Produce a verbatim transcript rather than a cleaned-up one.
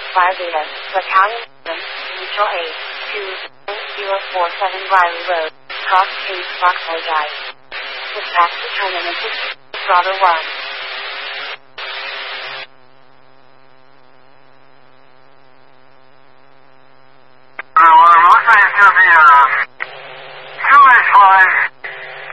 Fire Data, Battalion seven, Mutual Aid, two zero four seven Riley Road, Cross Street, Rockville Drive. Dispatch determinant, Bravo one.